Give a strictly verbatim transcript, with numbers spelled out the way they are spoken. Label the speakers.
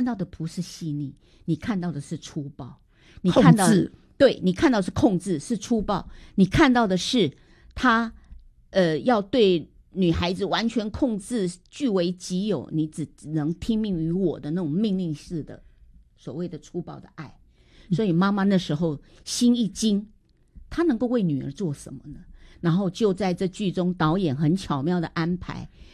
Speaker 1: 到的不是细腻，你看到的是粗暴，你看到的对你看到的是控制，是粗暴，你看到的是他呃要对女孩子完全控制，据为己有，你只能听命于我的那种命令式的所谓的粗暴的爱。所以妈妈那时候心一惊，她能够为女儿做什么呢？然后就在这剧中，导演很巧妙的安排，